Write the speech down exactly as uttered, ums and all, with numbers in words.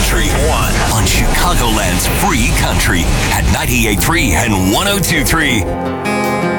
Country One on Chicagoland's Free Country at ninety-eight point three and one oh two point three.